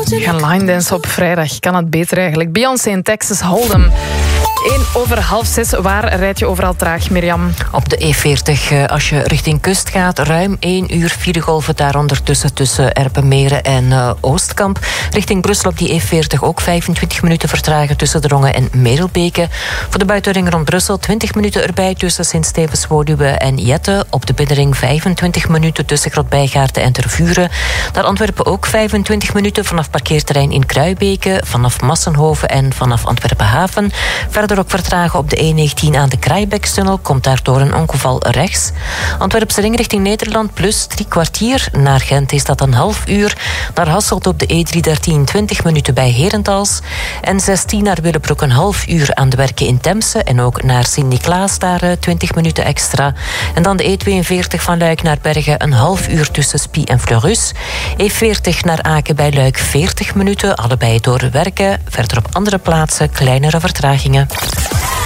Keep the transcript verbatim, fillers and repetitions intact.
Gaan line dance op vrijdag. Kan het beter eigenlijk. Beyoncé in Texas Hold'em. één over half zes. Waar rijd je overal traag, Mirjam? Op de E veertig, als je richting kust gaat, ruim één uur filegolven daar ondertussen tussen Erpenmeren en uh, Oostkamp. Richting Brussel op die E veertig ook vijfentwintig minuten vertragen tussen Drongen en Merelbeke. Voor de buitenring rond Brussel twintig minuten erbij tussen Sint-Stevens-Woluwe en Jette. Op de binnenring vijfentwintig minuten tussen Grotbijgaarten en Tervuren. Naar Antwerpen ook vijfentwintig minuten vanaf parkeerterrein in Kruibeke, vanaf Massenhoven en vanaf Antwerpen Haven. Verder ook vertragen op de E negentien aan de Kraaibeekstunnel. Komt daardoor een ongeval rechts. Antwerpse ring richting Nederland plus drie kwartier. Naar Gent is dat een half uur. Naar Hasselt op de E driehonderddertien twintig minuten bij Herentals. En zestien naar Willebroek een half uur aan de werken in Temse. En ook naar Sint-Niklaas daar twintig minuten extra. En dan de E tweeënveertig van Luik naar Bergen een half uur tussen Spie en Fleurus. E veertig naar Aken bij Luik veertig minuten. Allebei door werken. Verder op andere plaatsen kleinere vertragingen.